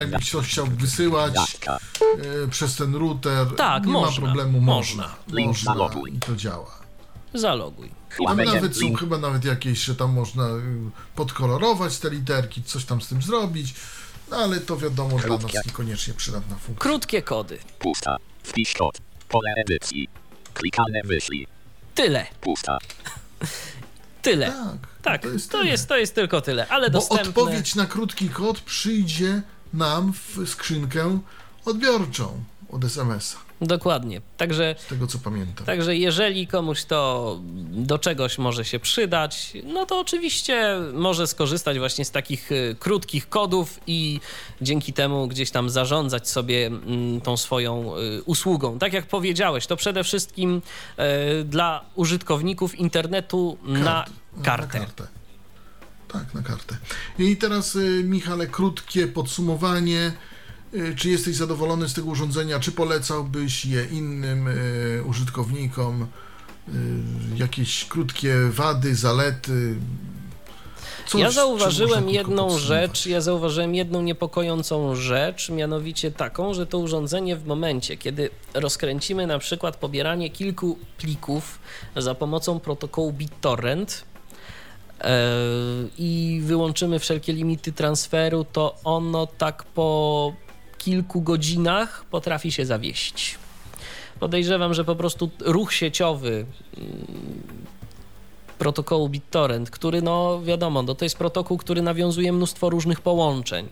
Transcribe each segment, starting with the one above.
jakby ktoś chciał wysyłać przez ten router, tak, nie można, ma problemu, można Zaloguj. i to działa. Zaloguj. Tam nawet są chyba nawet jakieś, że tam można podkolorować te literki, coś tam z tym zrobić, no ale to wiadomo, dla nas niekoniecznie przydatna funkcja. Krótkie kody. Pusta. Wpisz kod. Pole edycji. Klikalne wyślij. Tyle. Pusta. Tyle. Tak, to jest tylko tyle, ale bo dostępne. odpowiedź na krótki kod przyjdzie nam w skrzynkę odbiorczą od SMS-a. Dokładnie. Także, z tego co pamiętam. Także jeżeli komuś to do czegoś może się przydać, no to oczywiście może skorzystać właśnie z takich krótkich kodów i dzięki temu gdzieś tam zarządzać sobie tą swoją usługą. Tak jak powiedziałeś, to przede wszystkim dla użytkowników internetu na kartę. Na kartę. Tak, na kartę. I teraz, Michale, krótkie podsumowanie. Czy jesteś zadowolony z tego urządzenia? Czy polecałbyś je innym użytkownikom? Jakieś krótkie wady, zalety? Ja zauważyłem jedną niepokojącą rzecz, mianowicie taką, że to urządzenie w momencie, kiedy rozkręcimy na przykład pobieranie kilku plików za pomocą protokołu BitTorrent i wyłączymy wszelkie limity transferu, to ono tak po kilku godzinach potrafi się zawiesić. Podejrzewam, że po prostu ruch sieciowy protokołu BitTorrent, który no wiadomo, to jest protokół, który nawiązuje mnóstwo różnych połączeń.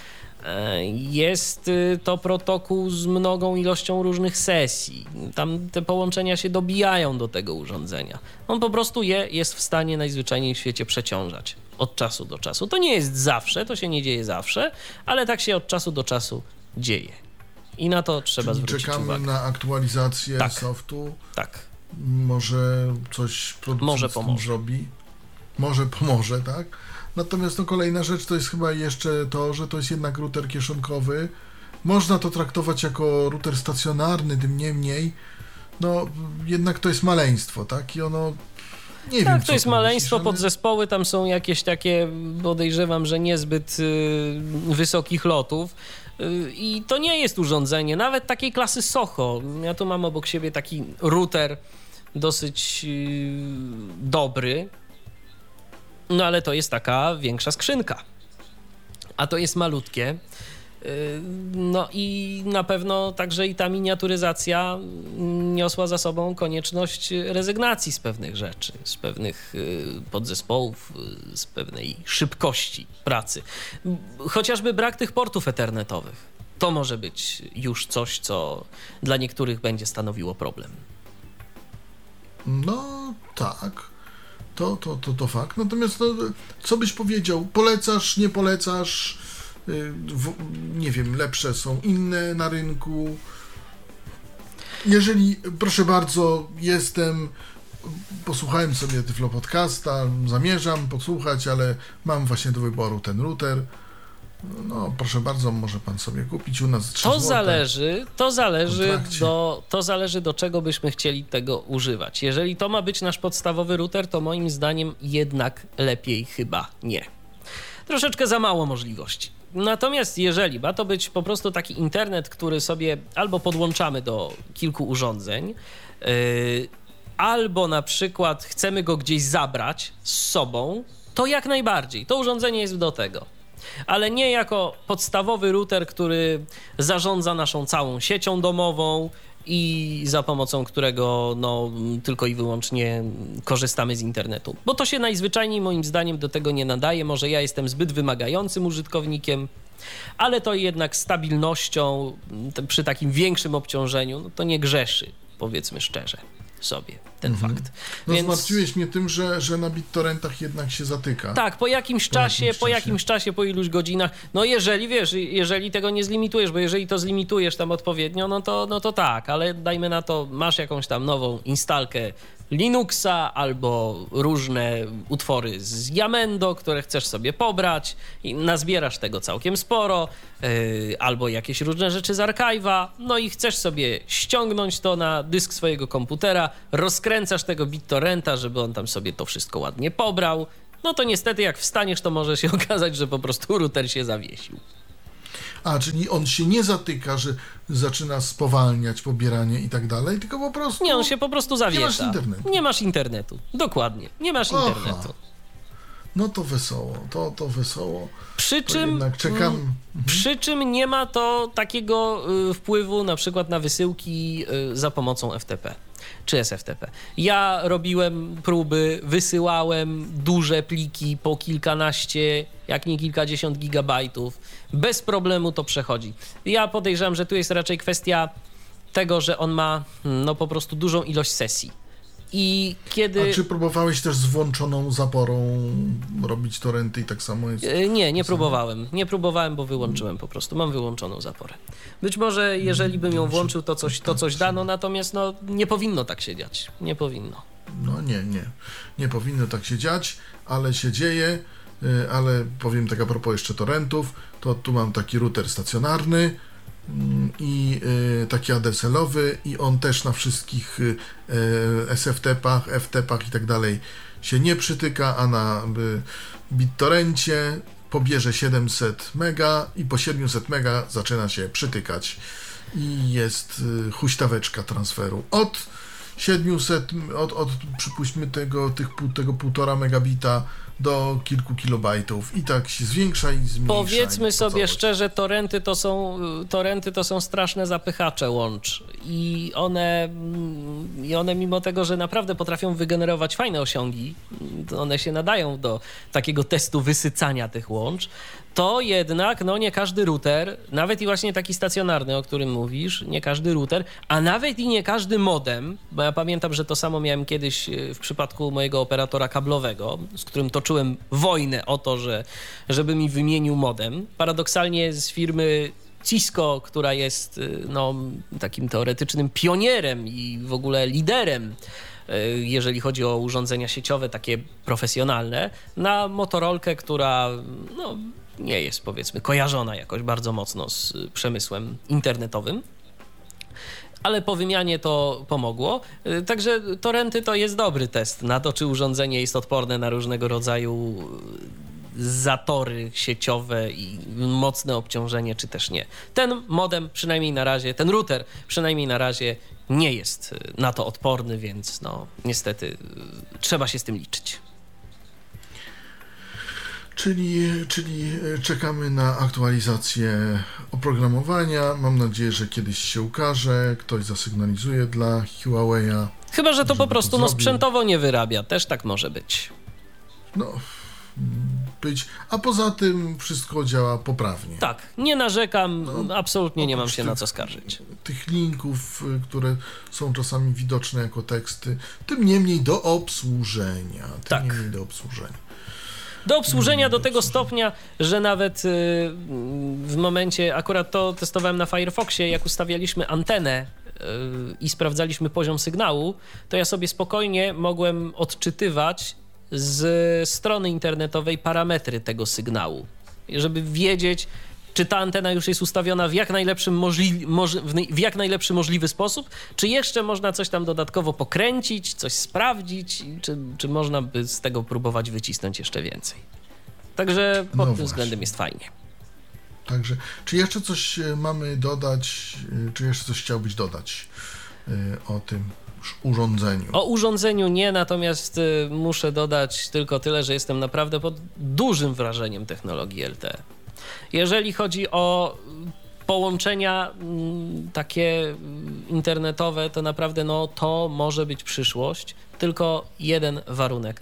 Jest to protokół z mnogą ilością różnych sesji. Tam te połączenia się dobijają do tego urządzenia. On po prostu jest w stanie najzwyczajniej w świecie przeciążać od czasu do czasu. To nie jest zawsze, to się nie dzieje zawsze, ale tak się od czasu do czasu dzieje. I na to trzeba zwrócić uwagę. Czekamy na aktualizację softu. Tak. Może coś producent z tym zrobi. Może pomoże, tak? Natomiast kolejna rzecz to jest chyba jeszcze to, że to jest jednak router kieszonkowy. Można to traktować jako router stacjonarny, tym niemniej jednak to jest maleństwo, tak? I ono nie wiem, to jest maleństwo, podzespoły tam są jakieś takie, podejrzewam, że niezbyt wysokich lotów. I to nie jest urządzenie, nawet takiej klasy Soho. Ja tu mam obok siebie taki router dosyć dobry, no ale to jest taka większa skrzynka, a to jest malutkie. No i na pewno także i ta miniaturyzacja niosła za sobą konieczność rezygnacji z pewnych rzeczy, z pewnych podzespołów, z pewnej szybkości pracy. Chociażby brak tych portów ethernetowych. To może być już coś, co dla niektórych będzie stanowiło problem. No tak, to fakt. Natomiast co byś powiedział? Polecasz, nie polecasz? Nie wiem, lepsze są inne na rynku. Jeżeli, proszę bardzo, posłuchałem sobie Tyflo Podcasta, zamierzam posłuchać, ale mam właśnie do wyboru ten router. No, proszę bardzo, może pan sobie kupić u nas 3 To zależy do czego byśmy chcieli tego używać. Jeżeli to ma być nasz podstawowy router, to moim zdaniem jednak lepiej chyba nie. Troszeczkę za mało możliwości. Natomiast jeżeli ma to być po prostu taki internet, który sobie albo podłączamy do kilku urządzeń, albo na przykład chcemy go gdzieś zabrać z sobą, to jak najbardziej. To urządzenie jest do tego. Ale nie jako podstawowy router, który zarządza naszą całą siecią domową i za pomocą którego tylko i wyłącznie korzystamy z internetu. Bo to się najzwyczajniej moim zdaniem do tego nie nadaje. Może ja jestem zbyt wymagającym użytkownikiem, ale to jednak stabilnością przy takim większym obciążeniu to nie grzeszy, powiedzmy szczerze sobie ten fakt. Więc zmartwiłeś mnie tym, że na BitTorrentach jednak się zatyka. Tak, po jakimś czasie, po iluś godzinach, jeżeli tego nie zlimitujesz, bo jeżeli to zlimitujesz tam odpowiednio, no to tak, ale dajmy na to, masz jakąś tam nową instalkę Linuxa albo różne utwory z Yamendo, które chcesz sobie pobrać i nazbierasz tego całkiem sporo, albo jakieś różne rzeczy z archive'a, no i chcesz sobie ściągnąć to na dysk swojego komputera, rozkręcasz tego BitTorrenta, żeby on tam sobie to wszystko ładnie pobrał, no to niestety jak wstaniesz, to może się okazać, że po prostu router się zawiesił. Czyli on się nie zatyka, że zaczyna spowalniać pobieranie i tak dalej, tylko po prostu... Nie, on się po prostu zawiesza. Nie masz internetu. Nie masz internetu, dokładnie. Nie masz internetu. No to wesoło, to wesoło. Przy czym, jednak czekam. Przy czym nie ma to takiego wpływu na przykład na wysyłki za pomocą FTP czy SFTP. Ja robiłem próby, wysyłałem duże pliki po kilkanaście, jak nie kilkadziesiąt gigabajtów. Bez problemu to przechodzi. Ja podejrzewam, że tu jest raczej kwestia tego, że on ma po prostu dużą ilość sesji. I kiedy... A czy próbowałeś też z włączoną zaporą robić torrenty i tak samo jest? Nie próbowałem. Nie próbowałem, bo wyłączyłem po prostu. Mam wyłączoną zaporę. Być może jeżeli bym ją włączył, to coś dano, natomiast nie powinno tak się dziać. Nie powinno. Nie powinno tak się dziać, ale się dzieje. Ale powiem tak a propos jeszcze torrentów, to tu mam taki router stacjonarny i taki ADSL-owy i on też na wszystkich SFTP-ach, FTP-ach i tak dalej się nie przytyka, a na BitTorrencie pobierze 700 mega i po 700 mega zaczyna się przytykać i jest huśtaweczka transferu od 700, przypuśćmy tego 1,5 megabita do kilku kilobajtów i tak się zwiększa i zmniejsza. Powiedzmy sobie szczerze, torrenty to są straszne zapychacze łącz i one mimo tego, że naprawdę potrafią wygenerować fajne osiągi, one się nadają do takiego testu wysycania tych łącz, to jednak nie każdy router, nawet i właśnie taki stacjonarny, o którym mówisz, nie każdy router, a nawet i nie każdy modem, bo ja pamiętam, że to samo miałem kiedyś w przypadku mojego operatora kablowego, z którym toczyłem wojnę o to, żeby mi wymienił modem. Paradoksalnie z firmy Cisco, która jest takim teoretycznym pionierem i w ogóle liderem, jeżeli chodzi o urządzenia sieciowe, takie profesjonalne, na Motorolkę, która nie jest, powiedzmy, kojarzona jakoś bardzo mocno z przemysłem internetowym, ale po wymianie to pomogło. Także torrenty to jest dobry test na to, czy urządzenie jest odporne na różnego rodzaju zatory sieciowe i mocne obciążenie, czy też nie. Ten modem przynajmniej na razie, ten router przynajmniej na razie nie jest na to odporny, więc niestety trzeba się z tym liczyć. Czyli czekamy na aktualizację oprogramowania. Mam nadzieję, że kiedyś się ukaże, ktoś zasygnalizuje dla Huawei'a. Chyba że to po prostu sprzętowo nie wyrabia, też tak może być. A poza tym wszystko działa poprawnie. Tak, nie narzekam, absolutnie nie mam się na co skarżyć. Tych linków, które są czasami widoczne jako teksty, tym niemniej do obsłużenia. Do obsłużenia do tego stopnia, że nawet w momencie, akurat to testowałem na Firefoxie, jak ustawialiśmy antenę i sprawdzaliśmy poziom sygnału, to ja sobie spokojnie mogłem odczytywać z strony internetowej parametry tego sygnału, żeby wiedzieć, czy ta antena już jest ustawiona w jak najlepszy możliwy sposób, czy jeszcze można coś tam dodatkowo pokręcić, coś sprawdzić, czy można by z tego próbować wycisnąć jeszcze więcej. Także pod tym względem jest fajnie. Także, czy jeszcze coś mamy dodać, czy jeszcze coś chciałbyś dodać o tym urządzeniu? O urządzeniu nie, natomiast muszę dodać tylko tyle, że jestem naprawdę pod dużym wrażeniem technologii LTE. Jeżeli chodzi o połączenia takie internetowe, to naprawdę to może być przyszłość. Tylko jeden warunek.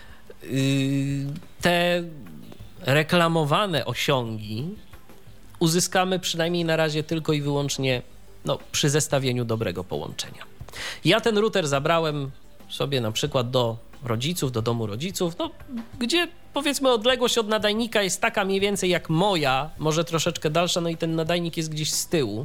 Te reklamowane osiągi uzyskamy przynajmniej na razie tylko i wyłącznie przy zestawieniu dobrego połączenia. Ja ten router zabrałem sobie na przykład do rodziców, do domu rodziców, gdzie powiedzmy odległość od nadajnika jest taka mniej więcej jak moja, może troszeczkę dalsza, i ten nadajnik jest gdzieś z tyłu.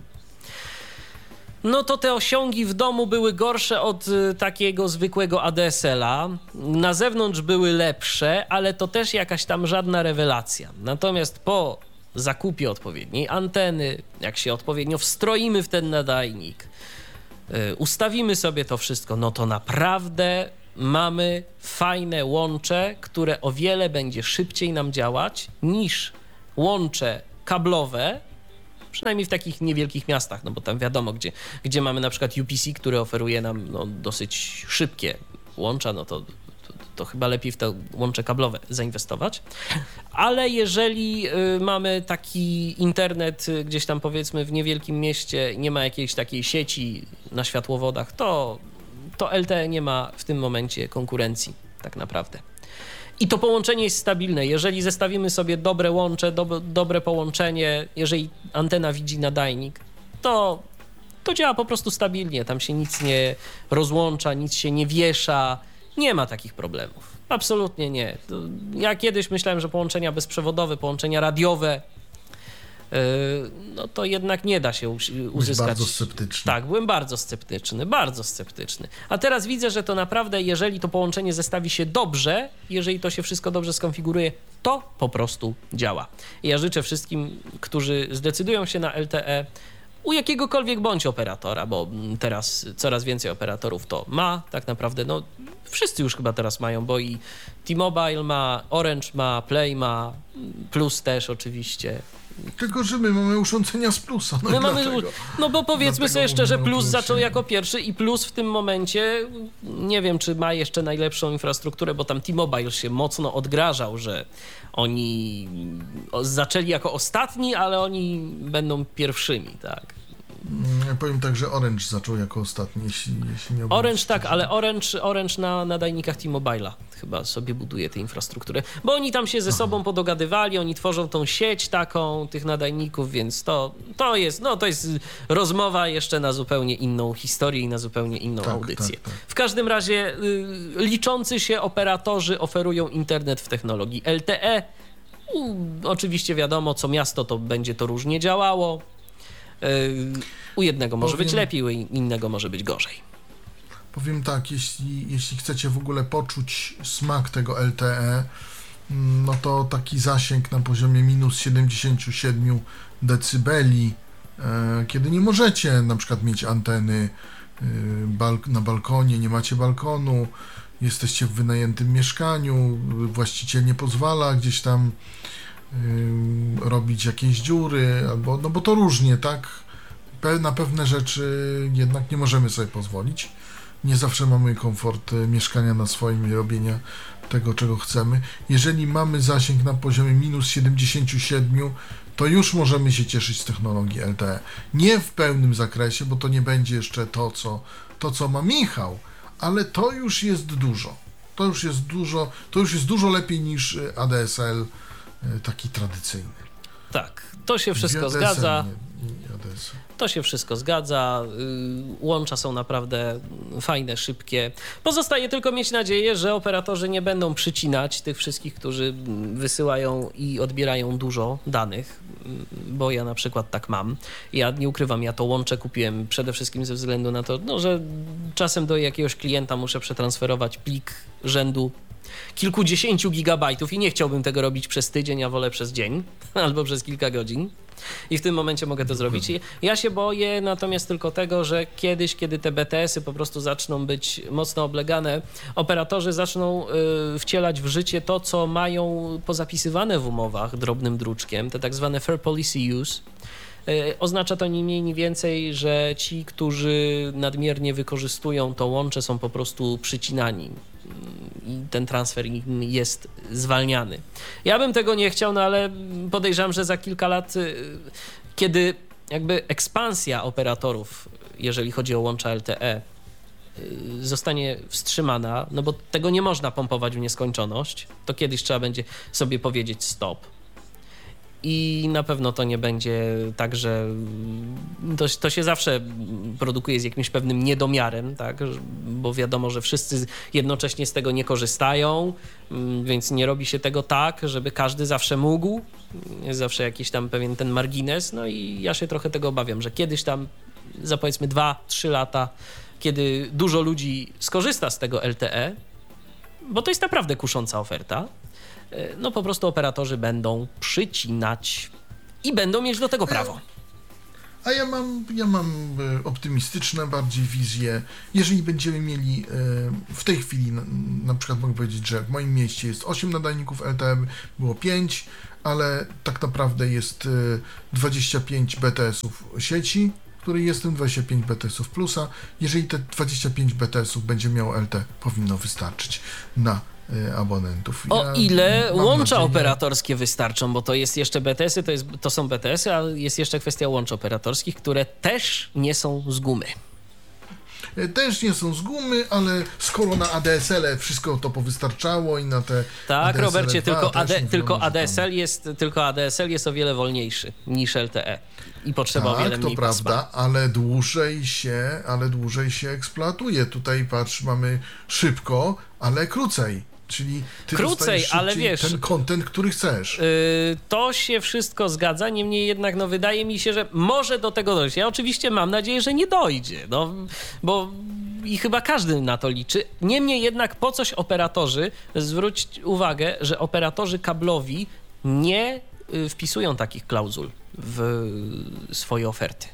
To te osiągi w domu były gorsze od takiego zwykłego ADSL-a. Na zewnątrz były lepsze, ale to też jakaś tam żadna rewelacja. Natomiast po zakupie odpowiedniej anteny, jak się odpowiednio wstroimy w ten nadajnik, ustawimy sobie to wszystko, to naprawdę mamy fajne łącze, które o wiele będzie szybciej nam działać niż łącze kablowe, Przynajmniej w takich niewielkich miastach, no bo tam wiadomo, gdzie mamy na przykład UPC, który oferuje nam dosyć szybkie łącza, no to chyba lepiej w te łącze kablowe zainwestować. Ale jeżeli mamy taki internet gdzieś tam powiedzmy w niewielkim mieście, nie ma jakiejś takiej sieci na światłowodach, to LTE nie ma w tym momencie konkurencji tak naprawdę. I to połączenie jest stabilne. Jeżeli zestawimy sobie dobre łącze, dobre połączenie, jeżeli antena widzi nadajnik, to działa po prostu stabilnie. Tam się nic nie rozłącza, nic się nie wiesza. Nie ma takich problemów. Absolutnie nie. Ja kiedyś myślałem, że połączenia bezprzewodowe, połączenia radiowe, no to jednak nie da się uzyskać. Byłeś bardzo sceptyczny. Tak, byłem bardzo sceptyczny. A teraz widzę, że to naprawdę, jeżeli to połączenie zestawi się dobrze, jeżeli to się wszystko dobrze skonfiguruje, to po prostu działa. I ja życzę wszystkim, którzy zdecydują się na LTE, u jakiegokolwiek bądź operatora, bo teraz coraz więcej operatorów to ma, tak naprawdę, no wszyscy już chyba teraz mają, bo i T-Mobile ma, Orange ma, Play ma, Plus też oczywiście. Tylko, że my mamy urządzenia z Plusa. No bo powiedzmy sobie szczerze, Plus zaczął jako pierwszy i Plus w tym momencie, nie wiem, czy ma jeszcze najlepszą infrastrukturę, bo tam T-Mobile się mocno odgrażał, że oni zaczęli jako ostatni, ale oni będą pierwszymi, tak. Ja powiem tak, że Orange zaczął jako ostatni, jeśli nie obrazić. Orange tak, ale Orange na nadajnikach T-Mobile'a chyba sobie buduje tę infrastrukturę, bo oni tam się ze sobą podogadywali, oni tworzą tą sieć taką tych nadajników, więc to jest rozmowa jeszcze na zupełnie inną historię i na zupełnie inną audycję. Tak. W każdym razie liczący się operatorzy oferują internet w technologii LTE. Oczywiście wiadomo, co miasto to będzie to różnie działało. U jednego może być lepiej, u innego może być gorzej. Powiem tak, jeśli chcecie w ogóle poczuć smak tego LTE, no to taki zasięg na poziomie minus 77 decybeli, kiedy nie możecie na przykład mieć anteny na balkonie, nie macie balkonu, jesteście w wynajętym mieszkaniu, właściciel nie pozwala gdzieś tam robić jakieś dziury, albo, no bo to różnie, tak? Na pewne rzeczy jednak nie możemy sobie pozwolić. Nie zawsze mamy komfort mieszkania na swoim i robienia tego, czego chcemy. Jeżeli mamy zasięg na poziomie minus 77, to już możemy się cieszyć z technologii LTE. Nie w pełnym zakresie, bo to nie będzie jeszcze to, co ma Michał, ale to już jest dużo. To już jest dużo lepiej niż ADSL taki tradycyjny. Tak, to się wszystko zgadza. To się wszystko zgadza. Łącza są naprawdę fajne, szybkie. Pozostaje tylko mieć nadzieję, że operatorzy nie będą przycinać tych wszystkich, którzy wysyłają i odbierają dużo danych, bo ja na przykład tak mam. Ja nie ukrywam, ja to łącze kupiłem przede wszystkim ze względu na to, że czasem do jakiegoś klienta muszę przetransferować plik rzędu kilkudziesięciu gigabajtów i nie chciałbym tego robić przez tydzień, a wolę przez dzień albo przez kilka godzin. I w tym momencie mogę to zrobić. Ja się boję natomiast tylko tego, że kiedyś, kiedy te BTS-y po prostu zaczną być mocno oblegane, operatorzy zaczną wcielać w życie to, co mają pozapisywane w umowach drobnym druczkiem, te tak zwane Fair Policy Use. Oznacza to ni mniej, ni więcej, że ci, którzy nadmiernie wykorzystują to łącze, są po prostu przycinani i ten transfer im jest zwalniany. Ja bym tego nie chciał, no ale podejrzewam, że za kilka lat, kiedy jakby ekspansja operatorów, jeżeli chodzi o łącza LTE, zostanie wstrzymana, no bo tego nie można pompować w nieskończoność, to kiedyś trzeba będzie sobie powiedzieć stop. I na pewno to nie będzie tak, że to się zawsze produkuje z jakimś pewnym niedomiarem, tak? Bo wiadomo, że wszyscy jednocześnie z tego nie korzystają, więc nie robi się tego tak, żeby każdy zawsze mógł. Jest zawsze jakiś tam pewien ten margines, no i ja się trochę tego obawiam, że kiedyś tam za powiedzmy 2-3 lata, kiedy dużo ludzi skorzysta z tego LTE, bo to jest naprawdę kusząca oferta, no po prostu operatorzy będą przycinać i będą mieć do tego prawo. A ja mam optymistyczne bardziej wizje. Jeżeli będziemy mieli w tej chwili, na przykład mogę powiedzieć, że w moim mieście jest 8 nadajników LTE, było 5, ale tak naprawdę jest 25 BTS-ów sieci, który jest tym 25 BTS-ów plusa. Jeżeli te 25 BTS-ów będzie miało LTE, powinno wystarczyć na abonentów. O ile łącza operatorskie wystarczą, bo to jest jeszcze BTS-y, to są BTS-y, a jest jeszcze kwestia łącz operatorskich, które też nie są z gumy. Też nie są z gumy, ale skoro na ADSL wszystko to powystarczało i na te tak, ADSL Robercie, 2, tylko ADSL jest o wiele wolniejszy niż LTE i potrzeba o wiele mniej to prawda, ale dłużej się eksploatuje. Tutaj patrz, mamy szybko, ale krócej. Czyli ty krócej, ale wiesz, ten content, który chcesz. To się wszystko zgadza, niemniej jednak wydaje mi się, że może do tego dojść. Ja oczywiście mam nadzieję, że nie dojdzie, bo i chyba każdy na to liczy. Niemniej jednak po coś operatorzy, zwróć uwagę, że operatorzy kablowi nie wpisują takich klauzul w swoje oferty.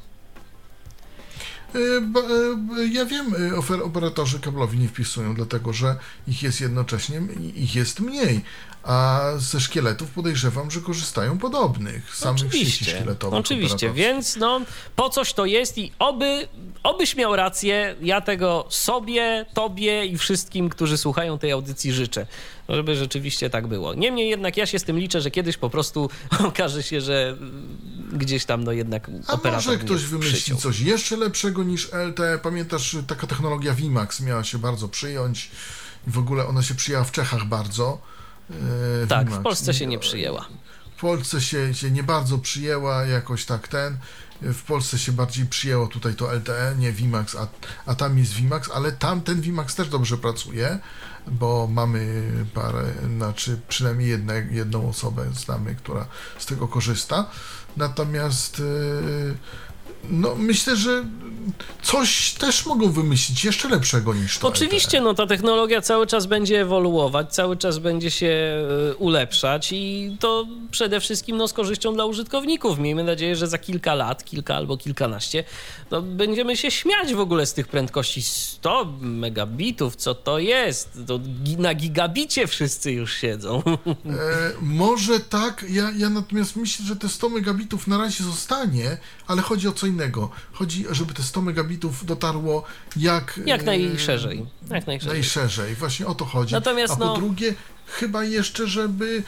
Ja wiem, operatorzy kablowi nie wpisują, dlatego że ich jest jednocześnie, ich jest mniej, a ze szkieletów podejrzewam, że korzystają podobnych, samych sieci szkieletowych. Oczywiście, więc po coś to jest i obyś miał rację, ja tego sobie, tobie i wszystkim, którzy słuchają tej audycji życzę, żeby rzeczywiście tak było. Niemniej jednak ja się z tym liczę, że kiedyś po prostu okaże się, że gdzieś tam jednak operator. A może ktoś wymyśli coś jeszcze lepszego niż LTE? Pamiętasz, taka technologia WiMAX miała się bardzo przyjąć i w ogóle ona się przyjęła w Czechach bardzo. Tak, WiMAX. W Polsce się nie przyjęła. W Polsce się nie bardzo przyjęła, jakoś tak w Polsce się bardziej przyjęło tutaj to LTE, nie WiMAX, a tam jest WiMAX, ale tam ten WiMAX też dobrze pracuje, bo mamy przynajmniej jedną osobę znamy, która z tego korzysta. Natomiast myślę, że coś też mogą wymyślić jeszcze lepszego niż to. Oczywiście, ta technologia cały czas będzie ewoluować, cały czas będzie się ulepszać i to przede wszystkim z korzyścią dla użytkowników. Miejmy nadzieję, że za kilka lat, albo kilkanaście, będziemy się śmiać w ogóle z tych prędkości 100 megabitów, co to jest? Na gigabicie wszyscy już siedzą. Może tak, ja natomiast myślę, że te 100 megabitów na razie zostanie, ale chodzi o co innego. Chodzi, żeby te 100 megabitów dotarło jak najszerzej. Najszerzej. Właśnie o to chodzi. Natomiast, a po drugie, chyba jeszcze, żeby...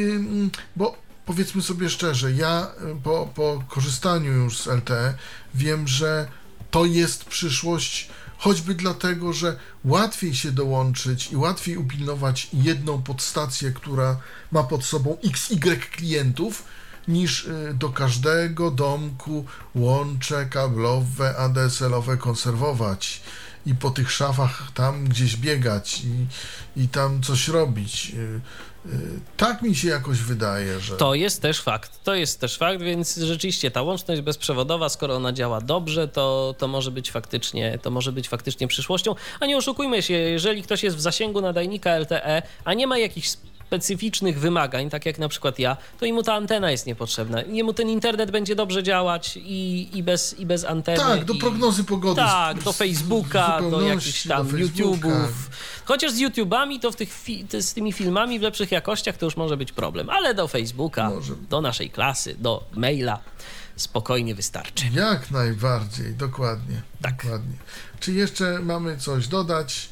bo powiedzmy sobie szczerze, ja po korzystaniu już z LTE wiem, że to jest przyszłość, choćby dlatego, że łatwiej się dołączyć i łatwiej upilnować jedną podstację, która ma pod sobą XY klientów, niż do każdego domku łącze kablowe, ADSL-owe konserwować i po tych szafach tam gdzieś biegać i tam coś robić. Tak mi się jakoś wydaje, że... To jest też fakt, więc rzeczywiście ta łączność bezprzewodowa, skoro ona działa dobrze, to może być faktycznie przyszłością. A nie oszukujmy się, jeżeli ktoś jest w zasięgu nadajnika LTE, a nie ma jakichś specyficznych wymagań, tak jak na przykład ja, to mu ta antena jest niepotrzebna. Jemu ten internet będzie dobrze działać i bez anteny. Tak, do prognozy pogody. Tak, do Facebooka, do jakichś tam YouTube'ów. Chociaż z YouTube'ami to z tymi filmami w lepszych jakościach to już może być problem, ale do Facebooka, do naszej klasy, do maila spokojnie wystarczy. Jak najbardziej, dokładnie. Tak. Dokładnie. Czy jeszcze mamy coś dodać?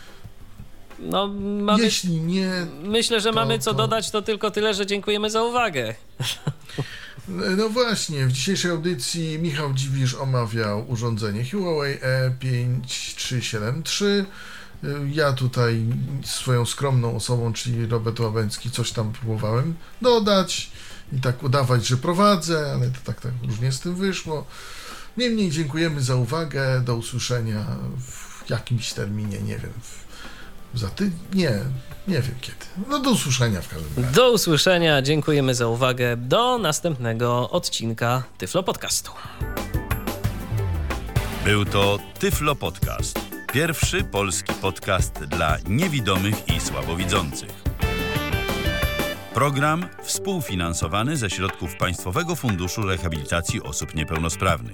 Jeśli nie... Myślę, że mamy co dodać, to tylko tyle, że dziękujemy za uwagę. No właśnie, w dzisiejszej audycji Michał Dziwisz omawiał urządzenie Huawei E5373. Ja tutaj swoją skromną osobą, czyli Robert Łabęcki, coś tam próbowałem dodać i tak udawać, że prowadzę, ale to tak różnie z tym wyszło. Niemniej dziękujemy za uwagę, do usłyszenia w jakimś terminie, nie wiem, nie wiem kiedy. Do usłyszenia w każdym razie. Do usłyszenia, dziękujemy za uwagę. Do następnego odcinka Tyflo Podcastu. Był to Tyflo Podcast. Pierwszy polski podcast dla niewidomych i słabowidzących. Program współfinansowany ze środków Państwowego Funduszu Rehabilitacji Osób Niepełnosprawnych.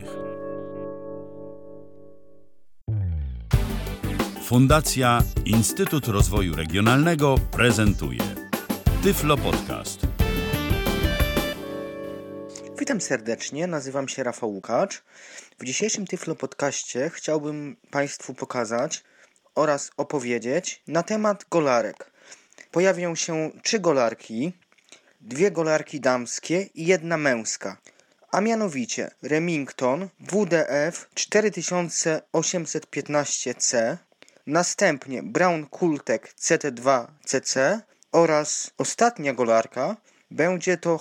Fundacja Instytut Rozwoju Regionalnego prezentuje Tyflo Podcast. Witam serdecznie, nazywam się Rafał Łukacz. W dzisiejszym Tyflo Podcaście chciałbym Państwu pokazać oraz opowiedzieć na temat golarek. Pojawią się 3 golarki, 2 golarki damskie i 1 męska. A mianowicie Remington WDF 4815C, następnie Brown Cooltech CT2CC oraz ostatnia golarka będzie to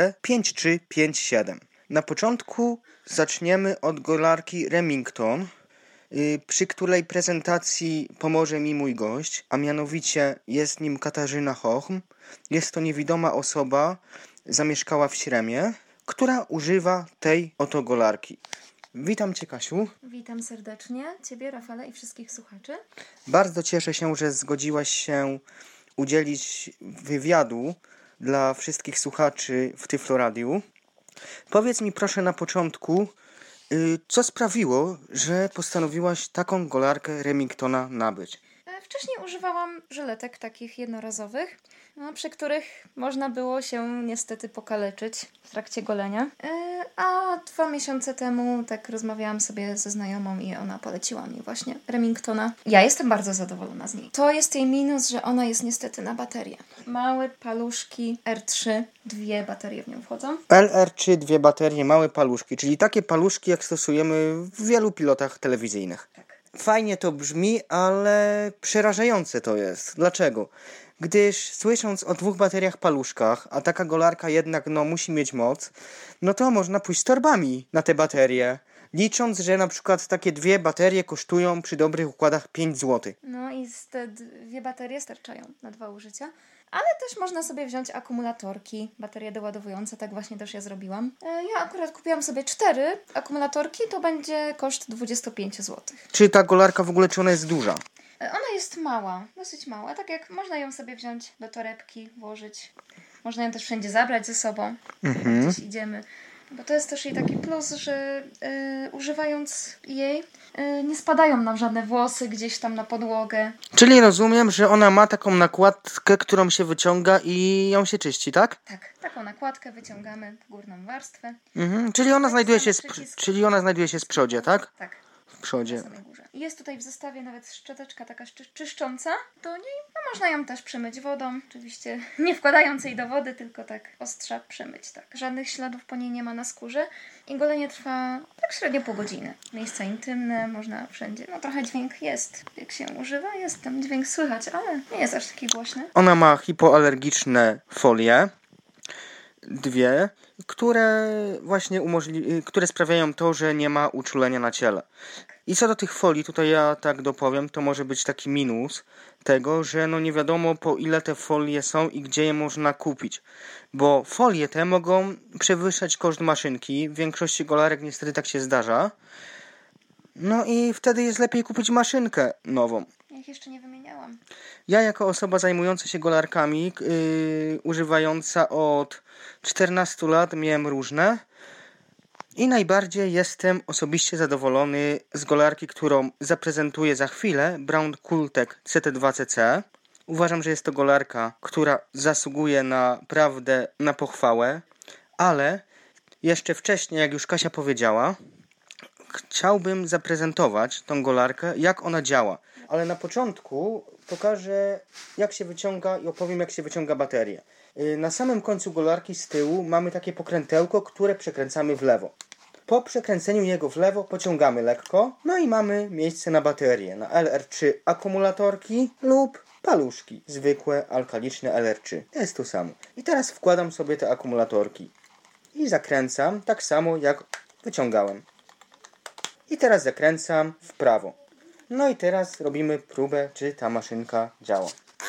HC5357. Na początku zaczniemy od golarki Remington, przy której prezentacji pomoże mi mój gość, a mianowicie jest nim Katarzyna Hochm. Jest to niewidoma osoba, zamieszkała w Śremie, która używa tej oto golarki. Witam Cię, Kasiu. Witam serdecznie Ciebie, Rafale, i wszystkich słuchaczy. Bardzo cieszę się, że zgodziłaś się udzielić wywiadu dla wszystkich słuchaczy w Tyflo Radiu. Powiedz mi proszę na początku, co sprawiło, że postanowiłaś taką golarkę Remingtona nabyć? Wcześniej używałam żyletek takich jednorazowych, przy których można było się niestety pokaleczyć w trakcie golenia. A 2 miesiące temu tak rozmawiałam sobie ze znajomą i ona poleciła mi właśnie Remingtona. Ja jestem bardzo zadowolona z niej. To jest jej minus, że ona jest niestety na baterię. Małe paluszki R3, 2 baterie w nią wchodzą. LR3, 2 baterie, małe paluszki, czyli takie paluszki jak stosujemy w wielu pilotach telewizyjnych. Tak. Fajnie to brzmi, ale przerażające to jest. Dlaczego? Gdyż słysząc o 2 bateriach paluszkach, a taka golarka jednak musi mieć moc, to można pójść z torbami na te baterie. Licząc, że na przykład takie 2 baterie kosztują przy dobrych układach 5 zł. I te 2 baterie starczają na 2 użycia. Ale też można sobie wziąć akumulatorki, baterie doładowujące, tak właśnie też ja zrobiłam. Ja akurat kupiłam sobie 4 akumulatorki, to będzie koszt 25 zł. Czy ta golarka w ogóle, czy ona jest duża? Ona jest mała, dosyć mała, tak jak można ją sobie wziąć do torebki, włożyć. Można ją też wszędzie zabrać ze sobą, jak gdzieś idziemy. Bo to jest też jej taki plus, że używając jej nie spadają nam żadne włosy gdzieś tam na podłogę. Czyli rozumiem, że ona ma taką nakładkę, którą się wyciąga i ją się czyści, tak? Tak, taką nakładkę wyciągamy w górną warstwę. Czyli ona znajduje się z przodzie, tak? Tak. W przodzie. Na samej górze. Jest tutaj w zestawie nawet szczoteczka taka czyszcząca. Do niej można ją też przemyć wodą. Oczywiście nie wkładając jej do wody, tylko tak ostrza przemyć. Tak. Żadnych śladów po niej nie ma na skórze. I golenie trwa tak średnio pół godziny. Miejsca intymne, można wszędzie. Trochę dźwięk jest. Jak się używa, jest tam dźwięk słychać, ale nie jest aż taki głośny. Ona ma hipoalergiczne folie. 2, które właśnie które sprawiają to, że nie ma uczulenia na ciele. I co do tych folii, tutaj ja tak dopowiem, to może być taki minus tego, że nie wiadomo po ile te folie są i gdzie je można kupić. Bo folie te mogą przewyższać koszt maszynki. W większości golarek niestety tak się zdarza. I wtedy jest lepiej kupić maszynkę nową. Ja ich jeszcze nie wymieniałam. Ja jako osoba zajmująca się golarkami, używająca od 14 lat, miałem różne. I najbardziej jestem osobiście zadowolony z golarki, którą zaprezentuję za chwilę, Brown Cooltech CT2CC. Uważam, że jest to golarka, która zasługuje naprawdę na pochwałę, ale jeszcze wcześniej, jak już Kasia powiedziała, chciałbym zaprezentować tą golarkę, jak ona działa. Ale na początku pokażę, jak się wyciąga i opowiem, jak się wyciąga baterię. Na samym końcu golarki z tyłu mamy takie pokrętełko, które przekręcamy w lewo. Po przekręceniu jego w lewo pociągamy lekko, i mamy miejsce na baterię, na LR3 akumulatorki lub paluszki, zwykłe alkaliczne LR3. To jest to samo. I teraz wkładam sobie te akumulatorki i zakręcam tak samo jak wyciągałem. I teraz zakręcam w prawo. I teraz robimy próbę, czy ta maszynka działa.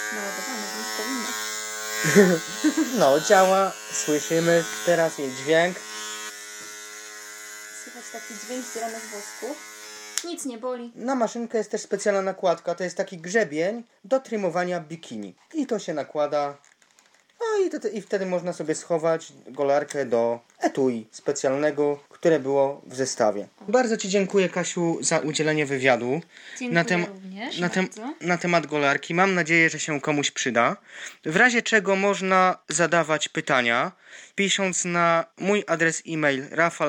Działa. Słyszymy teraz jej dźwięk. Słychać taki dźwięk zbieranych włosków. Nic nie boli. Na maszynkę jest też specjalna nakładka. To jest taki grzebień do trymowania bikini. I to się nakłada. i wtedy można sobie schować golarkę do etui specjalnego, które było w zestawie. Bardzo Ci dziękuję, Kasiu, za udzielenie wywiadu na temat golarki. Mam nadzieję, że się komuś przyda. W razie czego można zadawać pytania, pisząc na mój adres e-mail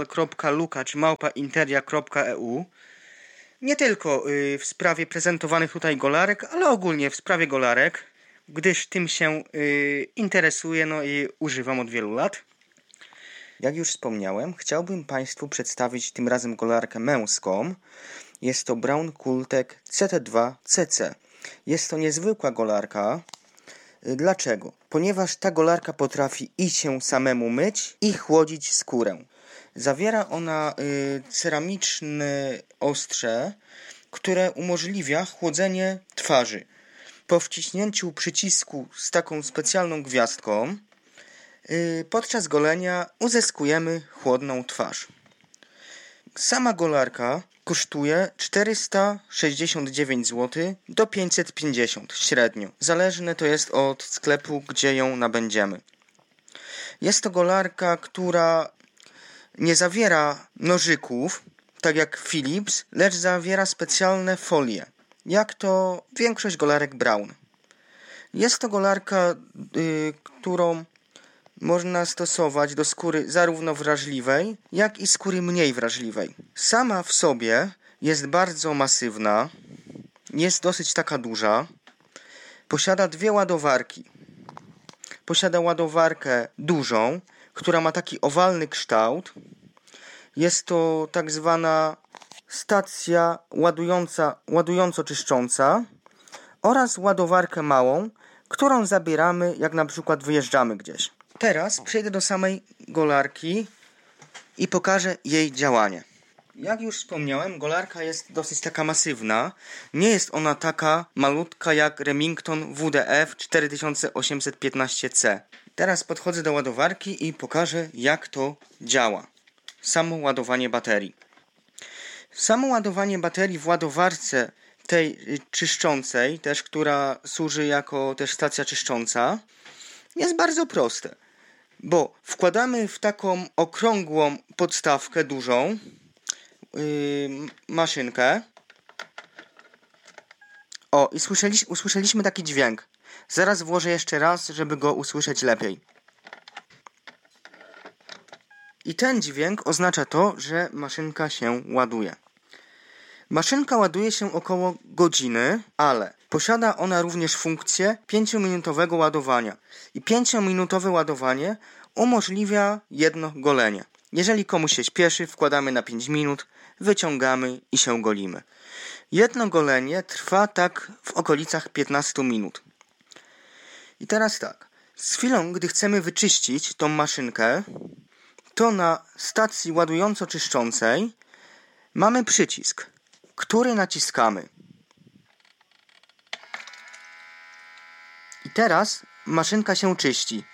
rafal.lukacz@interia.eu. Nie tylko w sprawie prezentowanych tutaj golarek, ale ogólnie w sprawie golarek, gdyż tym się interesuję, i używam od wielu lat. Jak już wspomniałem, chciałbym Państwu przedstawić tym razem golarkę męską. Jest to Braun Kultek CT2CC. Jest to niezwykła golarka. Dlaczego? Ponieważ ta golarka potrafi i się samemu myć, i chłodzić skórę. Zawiera ona ceramiczne ostrze, które umożliwia chłodzenie twarzy. Po wciśnięciu przycisku z taką specjalną gwiazdką podczas golenia uzyskujemy chłodną twarz. Sama golarka kosztuje 469 zł do 550 średnio. Zależne to jest od sklepu, gdzie ją nabędziemy. Jest to golarka, która nie zawiera nożyków, tak jak Philips, lecz zawiera specjalne folie, jak to większość golarek Braun. Jest to golarka, którą można stosować do skóry zarówno wrażliwej, jak i skóry mniej wrażliwej. Sama w sobie jest bardzo masywna, jest dosyć taka duża, posiada 2 ładowarki. Posiada ładowarkę dużą, która ma taki owalny kształt. Jest to tak zwana stacja ładująco-czyszcząca oraz ładowarkę małą, którą zabieramy, jak na przykład wyjeżdżamy gdzieś. Teraz przejdę do samej golarki i pokażę jej działanie. Jak już wspomniałem, golarka jest dosyć taka masywna. Nie jest ona taka malutka jak Remington WDF 4815C. Teraz podchodzę do ładowarki i pokażę, jak to działa. Samo ładowanie baterii. Samo ładowanie baterii w ładowarce tej czyszczącej, też która służy jako też stacja czyszcząca, jest bardzo proste. Bo wkładamy w taką okrągłą podstawkę dużą maszynkę. I usłyszeliśmy taki dźwięk. Zaraz włożę jeszcze raz, żeby go usłyszeć lepiej. I ten dźwięk oznacza to, że maszynka się ładuje. Maszynka ładuje się około godziny, ale posiada ona również funkcję 5-minutowego ładowania. I 5-minutowe ładowanie umożliwia jedno golenie. Jeżeli komuś się śpieszy, wkładamy na 5 minut, wyciągamy i się golimy. Jedno golenie trwa tak w okolicach 15 minut. I teraz tak, z chwilą, gdy chcemy wyczyścić tą maszynkę, to na stacji ładująco-czyszczącej mamy przycisk, który naciskamy. I teraz maszynka się czyści.